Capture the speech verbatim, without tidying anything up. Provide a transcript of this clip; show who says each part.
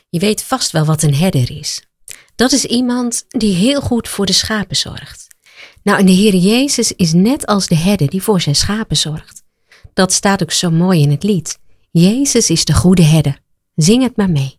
Speaker 1: Je weet vast wel wat een herder is. Dat is iemand die heel goed voor de schapen zorgt. Nou, en de Heer Jezus is net als de herder die voor zijn schapen zorgt. Dat staat ook zo mooi in het lied. Jezus is de goede herder. Zing het maar mee.